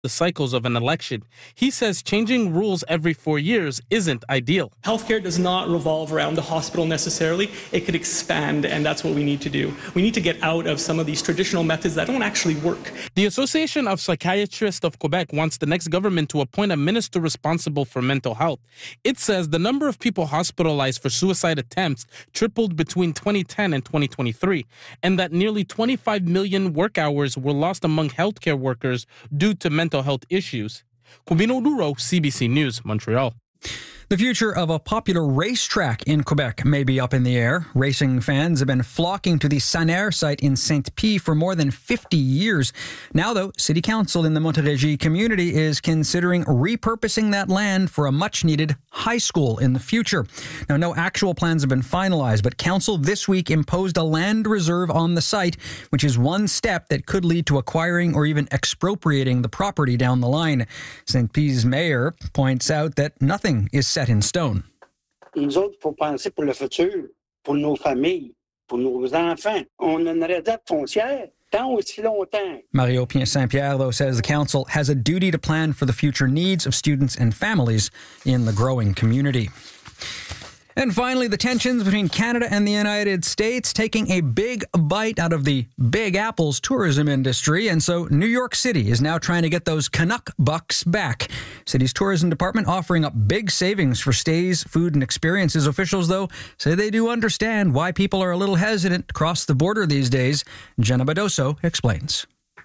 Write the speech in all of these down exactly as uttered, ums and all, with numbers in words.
the cycles of an election. He says changing rules every four years isn't ideal. Healthcare does not revolve around the hospital necessarily. It could expand, and that's what we need to do. We need to get out of some of these traditional methods that don't actually work. The Association of Psychiatrists of Quebec wants the next government to appoint a minister responsible for mental health. It says the number of people hospitalized for suicide attempts tripled between twenty ten and twenty twenty-three, and that nearly twenty-five million work hours were lost among healthcare workers due to mental health issues. Kubino Duro, C B C News, Montreal. The future of a popular racetrack in Quebec may be up in the air. Racing fans have been flocking to the Saint-Air site in Saint-Pie for more than fifty years. Now, though, City Council in the Montérégie community is considering repurposing that land for a much-needed high school in the future. Now, no actual plans have been finalized, but Council this week imposed a land reserve on the site, which is one step that could lead to acquiring or even expropriating the property down the line. Saint-Pie's mayor points out that nothing is set in stone. Nous autres, il faut penser pour le futur, pour nos familles, pour nos enfants. On a une réserve foncière tant aussi longtemps. Mario Saint-Pierre, though, says the council has a duty to plan for the future needs of students and families in the growing community. And finally, the tensions between Canada and the United States taking a big bite out of the Big Apple's tourism industry. And so New York City is now trying to get those Canuck bucks back. City's tourism department offering up big savings for stays, food, and experiences. Officials, though, say they do understand why people are a little hesitant to cross the border these days. Jenna Badoso explains.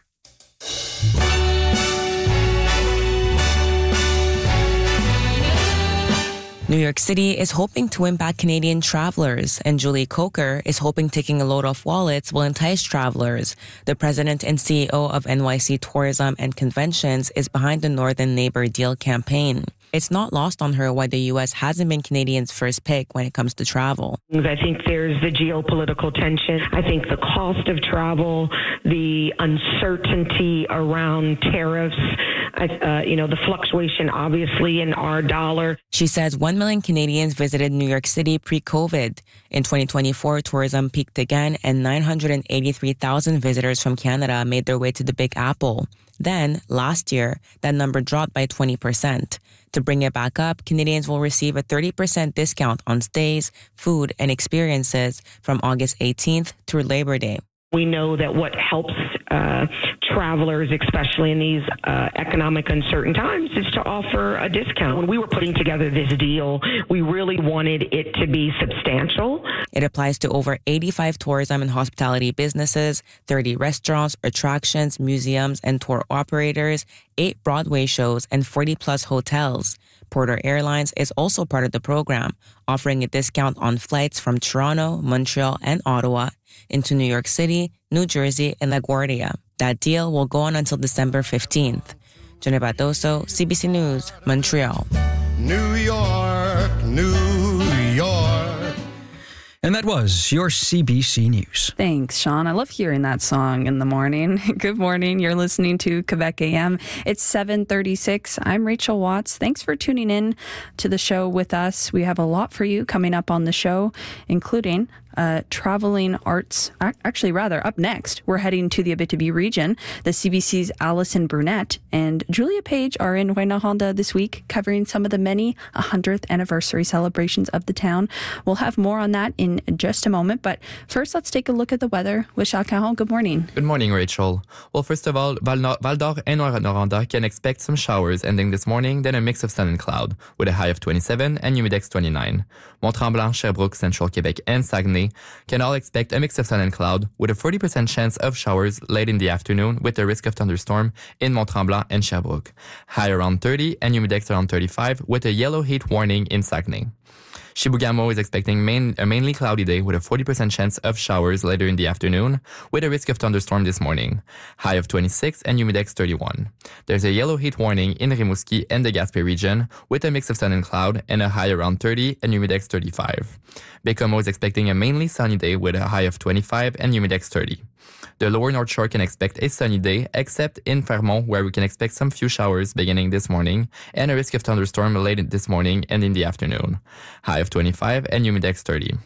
New York City is hoping to win back Canadian travelers, and Julie Coker is hoping taking a load off wallets will entice travelers. The president and C E O of N Y C Tourism and Conventions is behind the Northern Neighbor Deal campaign. It's not lost on her why the U S hasn't been Canadians' first pick when it comes to travel. I think there's the geopolitical tension. I think the cost of travel, the uncertainty around tariffs, uh, you know, the fluctuation, obviously, in our dollar. She says one million Canadians visited New York City pre-COVID. In twenty twenty-four, tourism peaked again, and nine hundred eighty-three thousand visitors from Canada made their way to the Big Apple. Then, last year, that number dropped by twenty percent. To bring it back up, Canadians will receive a thirty percent discount on stays, food, and experiences from August eighteenth through Labor Day. We know that what helps uh, travelers, especially in these uh, economic uncertain times, is to offer a discount. When we were putting together this deal, we really wanted it to be substantial. It applies to over eighty-five tourism and hospitality businesses, thirty restaurants, attractions, museums, and tour operators, eight Broadway shows, and forty plus hotels. Porter Airlines is also part of the program, offering a discount on flights from Toronto, Montreal, and Ottawa into New York City, New Jersey, and LaGuardia. That deal will go on until December fifteenth. Jenna Badoso, C B C News, Montreal. New York, New York. And that was your C B C News. Thanks, Sean. I love hearing that song in the morning. Good morning. You're listening to Quebec A M. It's seven thirty-six. I'm Rachel Watts. Thanks for tuning in to the show with us. We have a lot for you coming up on the show, including Uh, traveling arts, actually rather up next, we're heading to the Abitibi region. The C B C's Allison Brunette and Julia Page are in Rouyn-Noranda this week, covering some of the many one hundredth anniversary celebrations of the town. We'll have more on that in just a moment, but first let's take a look at the weather with Charles Caron. Good morning. Good morning, Rachel. Well, first of all, Val d'Or and Rouyn-Noranda can expect some showers ending this morning, then a mix of sun and cloud, with a high of twenty-seven and humidex twenty-nine. Mont-Tremblant, Sherbrooke, Central Quebec, and Saguenay can all expect a mix of sun and cloud with a forty percent chance of showers late in the afternoon with a risk of thunderstorm in Mont-Tremblant and Sherbrooke. High around thirty and humidex around thirty-five with a yellow heat warning in Saguenay. Chibougamau is expecting main, a mainly cloudy day with a forty percent chance of showers later in the afternoon with a risk of thunderstorm this morning. High of twenty-six and humidex thirty-one. There's a yellow heat warning in Rimouski and the Gaspé region with a mix of sun and cloud and a high around thirty and humidex thirty-five. Bécomo is expecting a mainly sunny day with a high of twenty-five and humidex thirty. The lower North Shore can expect a sunny day, except in Fermont, where we can expect some few showers beginning this morning and a risk of thunderstorm late this morning and in the afternoon. High of twenty-five and humidex thirty.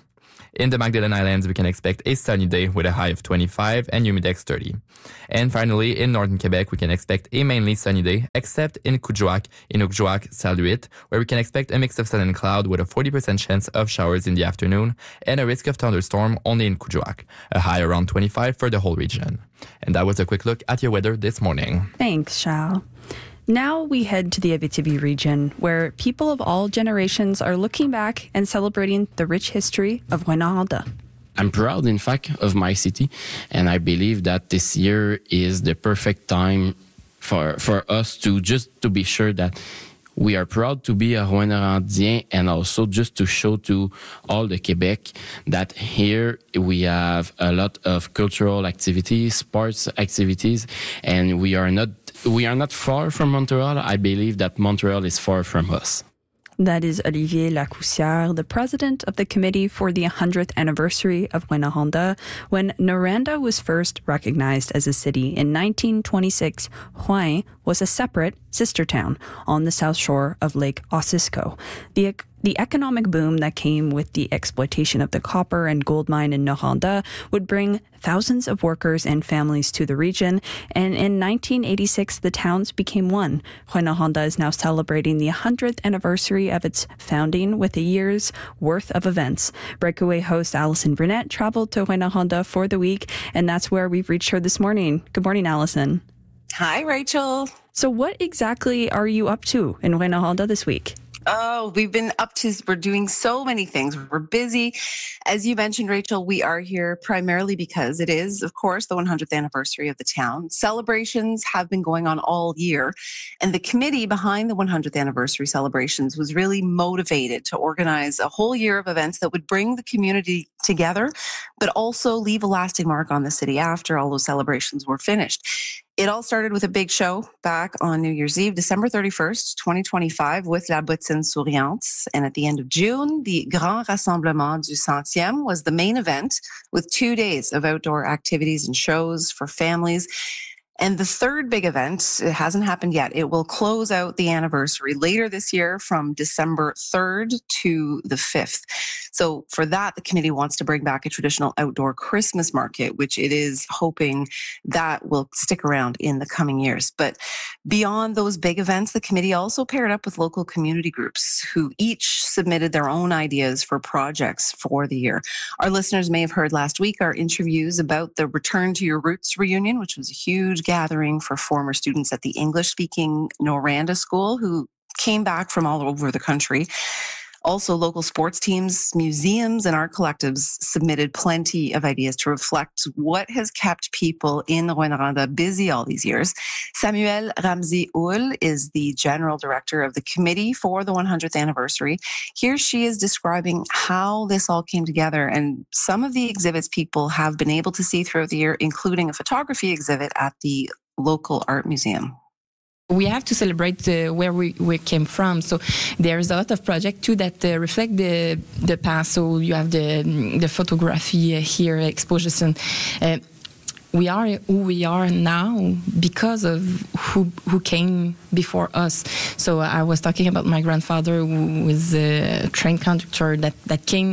In the Magdalen Islands, we can expect a sunny day with a high of twenty-five and humidex thirty. And finally, in northern Quebec, we can expect a mainly sunny day, except in Coudjoac, Inukjuak, Saluit, where we can expect a mix of sun and cloud with a forty percent chance of showers in the afternoon and a risk of thunderstorm only in Coudjoac, a high around twenty-five for the whole region. And that was a quick look at your weather this morning. Thanks, Charles. Now we head to the Abitibi region, where people of all generations are looking back and celebrating the rich history of Rouyn-Noranda. I'm proud, in fact, of my city, and I believe that this year is the perfect time for for us to just to be sure that we are proud to be a Rouyn-Norandien, and also just to show to all the Quebec that here we have a lot of cultural activities, sports activities, and we are not we are not far from Montreal. I believe that Montreal is far from us. That is Olivier Lacoussière, the president of the committee for the one hundredth anniversary of Rouyn-Noranda. When Noranda was first recognized as a city in nineteen twenty-six, Rouyn was a separate sister town on the south shore of Lake Ossisco. The The economic boom that came with the exploitation of the copper and gold mine in Noranda would bring thousands of workers and families to the region, and in nineteen eighty-six, the towns became one. Rouyn-Noranda is now celebrating the one hundredth anniversary of its founding with a year's worth of events. Breakaway host Allison Brunette traveled to Rouyn-Noranda for the week, and that's where we've reached her this morning. Good morning, Allison. Hi, Rachel. So what exactly are you up to in Rouyn-Noranda this week? Oh, we've been up to, we're doing so many things. We're busy. As you mentioned, Rachel, we are here primarily because it is, of course, the one hundredth anniversary of the town. Celebrations have been going on all year. And the committee behind the one hundredth anniversary celebrations was really motivated to organize a whole year of events that would bring the community together, but also leave a lasting mark on the city after all those celebrations were finished. It all started with a big show back on New Year's Eve, December thirty-first, twenty twenty-five, with La Bottine Souriante. And at the end of June, the Grand Rassemblement du Centième was the main event with two days of outdoor activities and shows for families. And the third big event, it hasn't happened yet. It will close out the anniversary later this year from December third to the fifth. So for that, the committee wants to bring back a traditional outdoor Christmas market, which it is hoping that will stick around in the coming years. But beyond those big events, the committee also paired up with local community groups who each submitted their own ideas for projects for the year. Our listeners may have heard last week our interviews about the Return to Your Roots reunion, which was a huge gathering for former students at the English-speaking Noranda School who came back from all over the country. Also, local sports teams, museums, and art collectives submitted plenty of ideas to reflect what has kept people in Rouyn-Noranda busy all these years. Samuel Ramsey-Houle is the general director of the committee for the one hundredth anniversary. Here she is describing how this all came together and some of the exhibits people have been able to see throughout the year, including a photography exhibit at the local art museum. We have to celebrate uh, where we, we came from. So there's a lot of projects too that uh, reflect the the past. So you have the the photography uh, here, exposition. Uh, we are who we are now because of who who came before us. So I was talking about my grandfather, who was a train conductor that that came.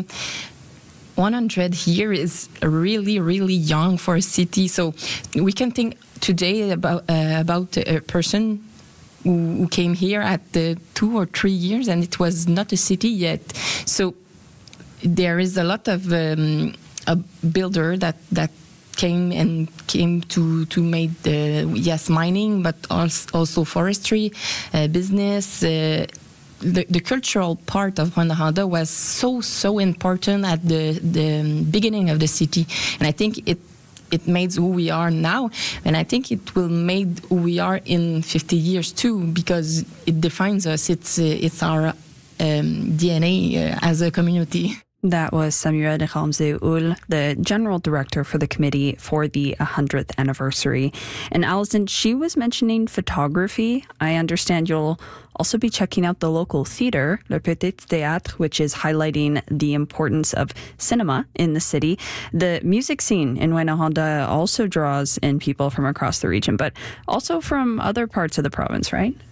one hundred here is really, really young for a city. So we can think today about uh, about a person who, who came here at the two or three years, and it was not a city yet. So there is a lot of um, a builder that that came and came to to make the yes mining, but also, also forestry, uh, business. Uh, The, the cultural part of Rouyn-Noranda was so, so important at the, the beginning of the city. And I think it it made who we are now. And I think it will make who we are in fifty years too, because it defines us. It's, uh, it's our um, D N A uh, as a community. That was Samuel Ramsey-Houle, the general director for the committee for the one hundredth anniversary. And Allison, she was mentioning photography. I understand you'll also be checking out the local theater, Le Petit Théâtre, which is highlighting the importance of cinema in the city. The music scene in Rouyn-Noranda also draws in people from across the region, but also from other parts of the province, right?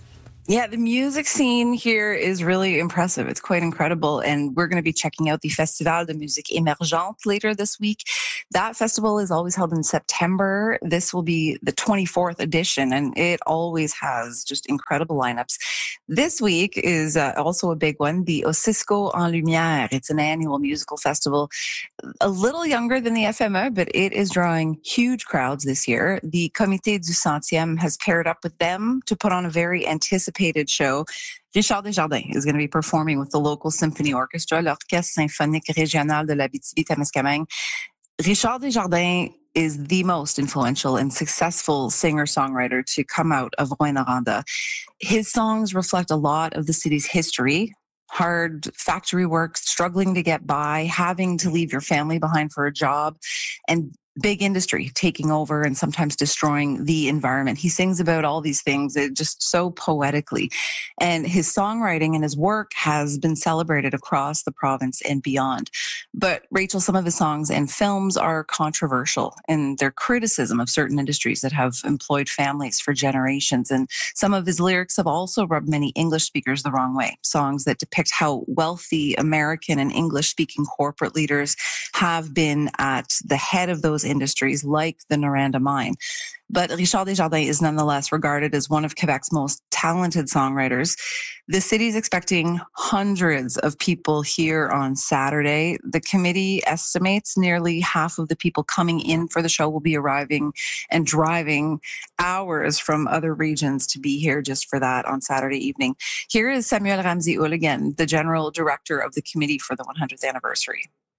Yeah, the music scene here is really impressive. It's quite incredible. And we're going to be checking out the Festival de Musique Émergente later this week. That festival is always held in September. This will be the twenty-fourth edition, and it always has just incredible lineups. This week is uh, also a big one, the Osisco en Lumière. It's an annual musical festival, a little younger than the F M E, but it is drawing huge crowds this year. The Comité du Centième has paired up with them to put on a very anticipated show. Richard Desjardins is going to be performing with the local symphony orchestra, l'Orchestre Symphonique Régional de l'Abitibi-Témiscamingue. Richard Desjardins is the most influential and successful singer-songwriter to come out of Rouyn-Noranda. His songs reflect a lot of the city's history, hard factory work, struggling to get by, having to leave your family behind for a job, and big industry taking over and sometimes destroying the environment. He sings about all these things uh, just so poetically. And his songwriting and his work has been celebrated across the province and beyond. But Rachel, some of his songs and films are controversial in their criticism of certain industries that have employed families for generations. And some of his lyrics have also rubbed many English speakers the wrong way. Songs that depict how wealthy American and English-speaking corporate leaders have been at the head of those industries like the Noranda mine. But Richard Desjardins is nonetheless regarded as one of Quebec's most talented songwriters. The city's expecting hundreds of people here on Saturday. The committee estimates nearly half of the people coming in for the show will be arriving and driving hours from other regions to be here just for that on Saturday evening. Here is Samuel Ramsey-Hull again, the general director of the committee for the one hundredth anniversary.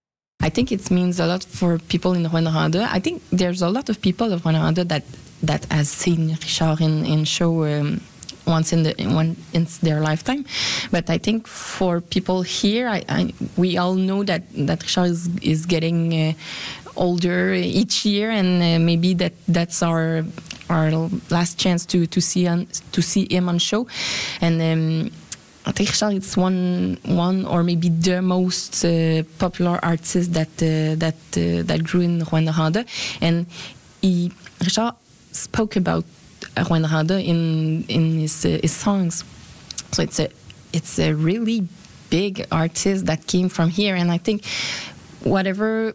I think it means a lot for people in Rouyn-Noranda. I think there's a lot of people of Rouyn-Noranda that that has seen Richard in, in show um, once in the in one in their lifetime. But I think for people here, I, I, we all know that that Richard is, is getting uh, older each year, and uh, maybe that that's our our last chance to to see on, to see him on show, and. Um, I think Richard is one, one or maybe the most uh, popular artist that uh, that uh, that grew in Rouyn-Noranda, and he Richard spoke about Rouyn-Noranda in in his uh, his songs. So it's a it's a really big artist that came from here, and I think whatever.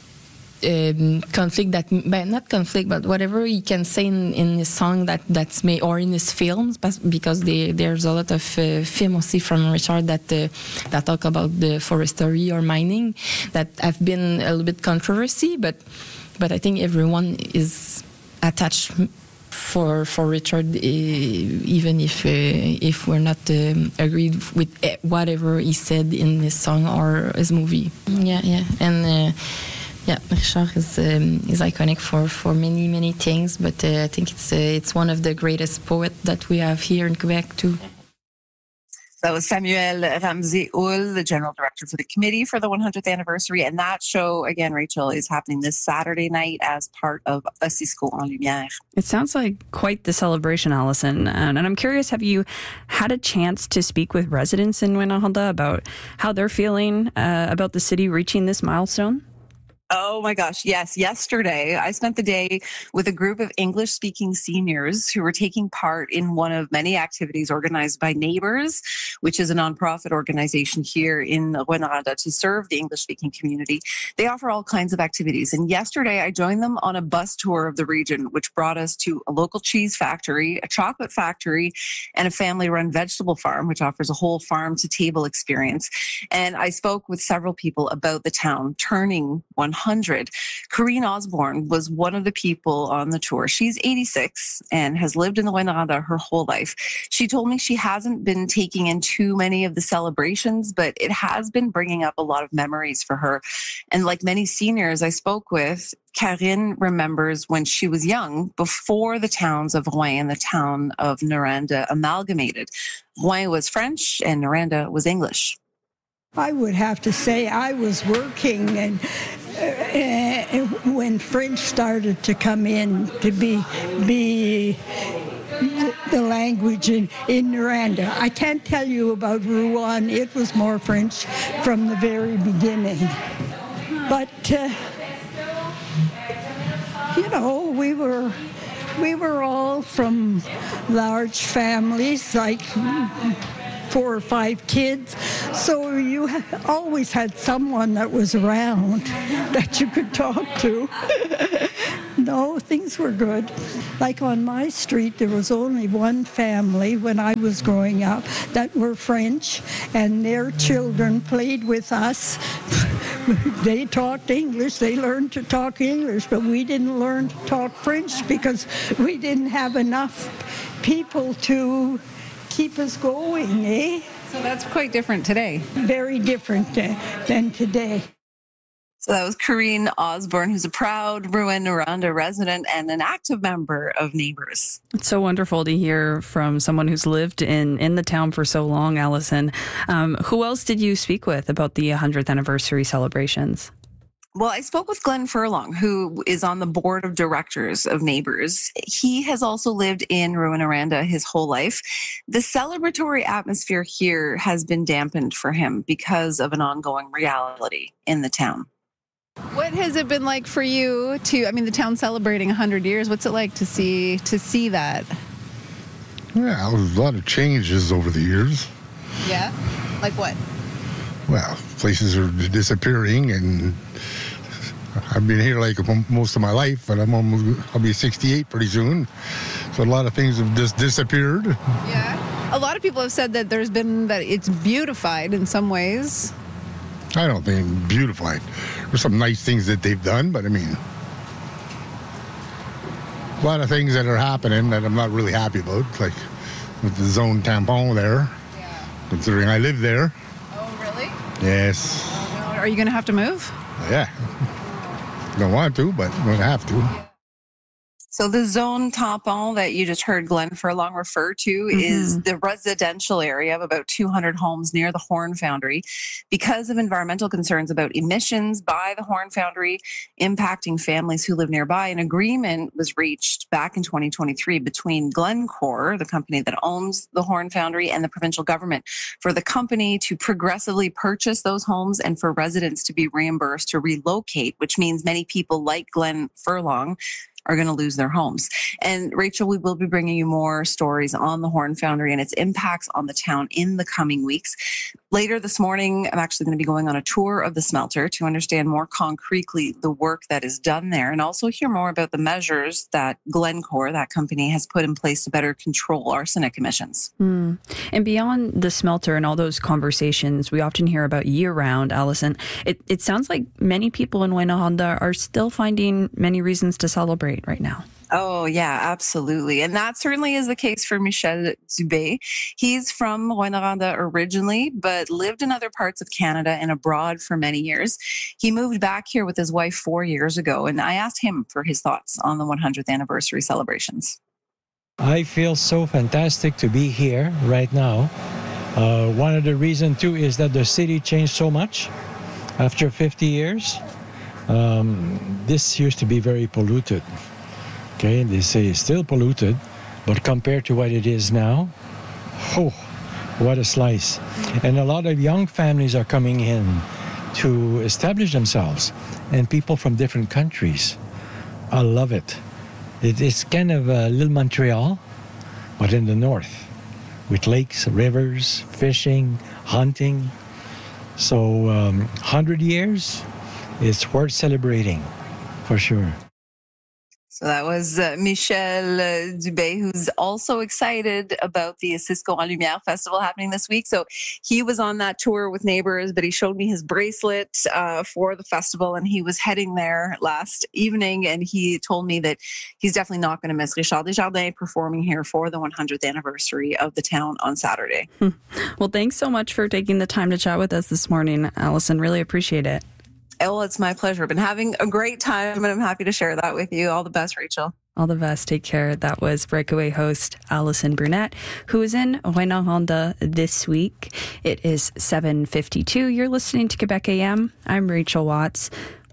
Um, conflict that, but not conflict, but whatever you can say in, in his song that that's made, or in his films, because they, there's a lot of uh, film also from Richard that uh, that talk about the forestry or mining that have been a little bit controversy, but but I think everyone is attached for for Richard, uh, even if uh, if we're not um, agreed with whatever he said in his song or his movie. Yeah, yeah, and. Uh, Yeah, Richard is um, is iconic for, for many many things, but uh, I think it's uh, it's one of the greatest poets that we have here in Quebec too. That was Samuel Ramsey-Hull, the general director for the committee for the one hundredth anniversary, and that show again, Rachel, is happening this Saturday night as part of Osisco en Lumière. It sounds like quite the celebration, Allison. And I'm curious, have you had a chance to speak with residents in Rouyn-Noranda about how they're feeling uh, about the city reaching this milestone? Oh my gosh, yes. Yesterday, I spent the day with a group of English-speaking seniors who were taking part in one of many activities organized by Neighbours, which is a nonprofit organization here in Rouyn-Noranda to serve the English-speaking community. They offer all kinds of activities. And yesterday, I joined them on a bus tour of the region, which brought us to a local cheese factory, a chocolate factory, and a family-run vegetable farm, which offers a whole farm-to-table experience. And I spoke with several people about the town turning one hundred. Corrine Osborne was one of the people on the tour. She's eighty-six and has lived in the Rouyn-Noranda her whole life. She told me she hasn't been taking in too many of the celebrations, but it has been bringing up a lot of memories for her. And like many seniors I spoke with, Karine remembers when she was young, before the towns of Rouyn and the town of Noranda amalgamated. Rouyn was French and Noranda was English. I would have to say I was working and uh, when French started to come in to be be the language in, in Noranda. I can't tell you about Rouen. It was more French from the very beginning. But, uh, you know, we were we were all from large families, like four or five kids, so you always had someone that was around that you could talk to. No, things were good. Like on my street, there was only one family when I was growing up that were French, and their children played with us. They talked English, they learned to talk English, but we didn't learn to talk French because we didn't have enough people to keep us going, eh? So that's quite different today. Very different uh, than today. So that was Corrine Osborne, who's a proud Rouyn-Noranda resident and an active member of Neighbours. It's so wonderful to hear from someone who's lived in, in the town for so long, Allison. Um, who else did you speak with about the one hundredth anniversary celebrations? Well, I spoke with Glenn Furlong, who is on the board of directors of Neighbours. He has also lived in Rouyn-Noranda his whole life. The celebratory atmosphere here has been dampened for him because of an ongoing reality in the town. What has it been like for you to, I mean, the town celebrating one hundred years, what's it like to see to see that? Well, there's a lot of changes over the years. Yeah? Like what? Well, places are disappearing, and I've been here like most of my life, but I'm almost, I'll be sixty-eight pretty soon. So a lot of things have just disappeared. Yeah. A lot of people have said that there's been, that it's beautified in some ways. I don't think beautified. There's some nice things that they've done, but I mean, a lot of things that are happening that I'm not really happy about, like with the zone tampon there, yeah. Considering I live there. Oh, really? Yes. Oh, no. Are you going to have to move? Yeah. Don't want to, but I'm going to have to. So the zone tampon that you just heard Glenn Furlong refer to mm-hmm. is the residential area of about two hundred homes near the Horn Foundry. Because of environmental concerns about emissions by the Horn Foundry impacting families who live nearby, an agreement was reached back in twenty twenty-three between Glencore, the company that owns the Horn Foundry, and the provincial government for the company to progressively purchase those homes and for residents to be reimbursed to relocate, which means many people like Glenn Furlong are going to lose their homes. And Rachel, we will be bringing you more stories on the Horn Foundry and its impacts on the town in the coming weeks. Later this morning, I'm actually going to be going on a tour of the smelter to understand more concretely the work that is done there and also hear more about the measures that Glencore, that company, has put in place to better control arsenic emissions. Mm. And beyond the smelter and all those conversations we often hear about year-round, Allison, it, it sounds like many people in Rouyn-Noranda are still finding many reasons to celebrate right now. Oh, yeah, absolutely. And that certainly is the case for Michel Dubé. He's from Rouyn-Noranda originally, but lived in other parts of Canada and abroad for many years. He moved back here with his wife four years ago, and I asked him for his thoughts on the one hundredth anniversary celebrations. I feel so fantastic to be here right now. Uh, one of the reasons, too, is that the city changed so much after fifty years. Um, this used to be very polluted. Okay, they say it's still polluted, but compared to what it is now, oh, what a slice. And a lot of young families are coming in to establish themselves, and people from different countries. I love it. it it's kind of a little Montreal, but in the north, with lakes, rivers, fishing, hunting. So um, one hundred years, it's worth celebrating, for sure. So that was uh, Michel uh, Dubé, who's also excited about the Cisco en Lumière Festival happening this week. So he was on that tour with Neighbours, but he showed me his bracelet uh, for the festival, and he was heading there last evening, and he told me that he's definitely not going to miss Richard Desjardins performing here for the one hundredth anniversary of the town on Saturday. Well, thanks so much for taking the time to chat with us this morning, Allison. Really appreciate it. Oh, it's my pleasure. I've been having a great time, and I'm happy to share that with you. All the best, Rachel. All the best. Take care. That was Breakaway host Allison Brunette, who is in Rouyn-Noranda this week. It is seven fifty-two. You're listening to Quebec A M. I'm Rachel Watts.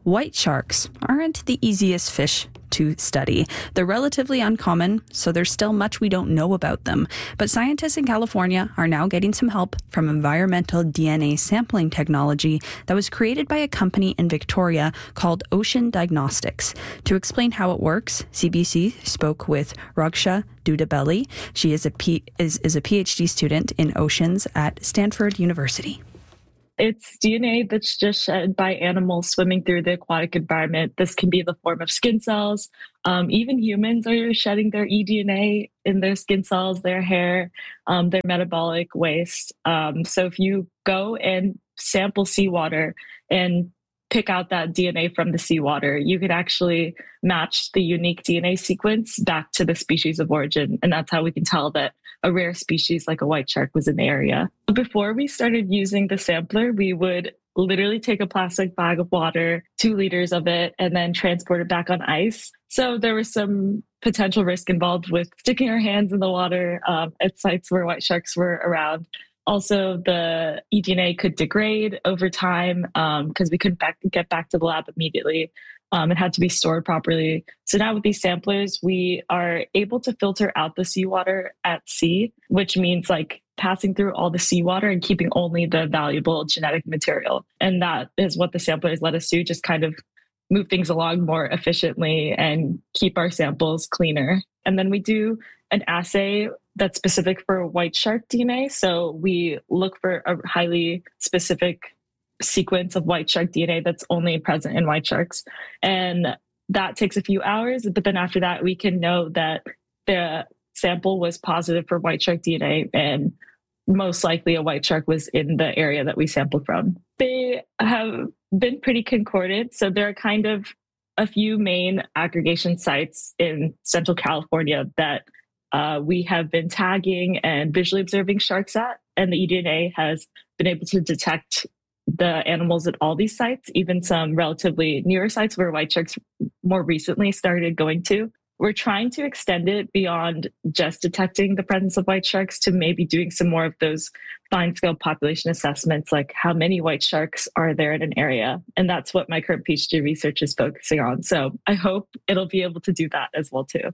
White sharks aren't the easiest fish to study. They're relatively uncommon, so there's still much we don't know about them. But scientists in California are now getting some help from environmental D N A sampling technology that was created by a company in Victoria called Ocean Diagnostics. To explain how it works, C B C spoke with Raksha Dudabelli. She is a, P- is, is a PhD student in oceans at Stanford University. It's D N A that's just shed by animals swimming through the aquatic environment. This can be in the form of skin cells. Um, even humans are shedding their eDNA in their skin cells, their hair, um, their metabolic waste. Um, so if you go and sample seawater and pick out that D N A from the seawater, you could actually match the unique D N A sequence back to the species of origin. And that's how we can tell that a rare species like a white shark was in the area. Before we started using the sampler, we would literally take a plastic bag of water, two liters of it, and then transport it back on ice. So there was some potential risk involved with sticking our hands in the water um, at sites where white sharks were around. Also, the eDNA could degrade over time because um, we couldn't back, get back to the lab immediately. Um, it had to be stored properly. So now with these samplers, we are able to filter out the seawater at sea, which means like passing through all the seawater and keeping only the valuable genetic material. And that is what the samplers let us do, just kind of move things along more efficiently and keep our samples cleaner. And then we do an assay that's specific for white shark D N A. So we look for a highly specific sequence of white shark D N A that's only present in white sharks. And that takes a few hours, but then after that, we can know that the sample was positive for white shark D N A and most likely a white shark was in the area that we sampled from. They have been pretty concordant. So there are kind of a few main aggregation sites in Central California that uh, we have been tagging and visually observing sharks at, and the eDNA has been able to detect the animals at all these sites, even some relatively newer sites where white sharks more recently started going to. We're trying to extend it beyond just detecting the presence of white sharks to maybe doing some more of those fine-scale population assessments, like how many white sharks are there in an area. And that's what my current PhD research is focusing on. So I hope it'll be able to do that as well, too.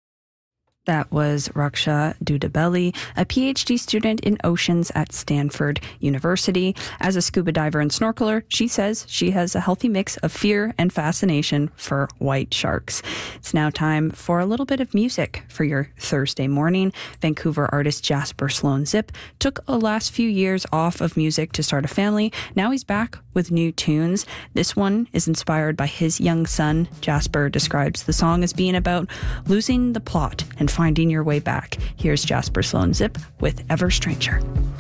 That was Raksha Dudabelli, a PhD student in oceans at Stanford University. As a scuba diver and snorkeler, she says she has a healthy mix of fear and fascination for white sharks. It's now time for a little bit of music for your Thursday morning. Vancouver artist Jasper Sloan Zip took the last few years off of music to start a family. Now he's back with new tunes. This one is inspired by his young son. Jasper describes the song as being about losing the plot and finding your way back. Here's Jasper Sloan Zip with Ever Stranger.